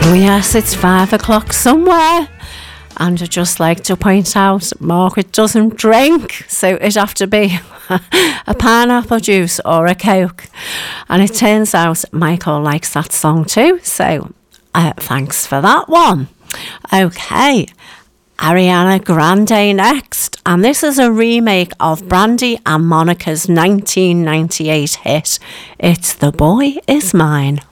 Oh yes, it's 5 o'clock somewhere. And I'd just like to point out, Margaret doesn't drink, so it'd have to be a pineapple juice or a Coke. And it turns out Michael likes that song too, so thanks for that one. Okay, Ariana Grande next, and this is a remake of Brandy and Monica's 1998 hit, It's the Boy Is Mine.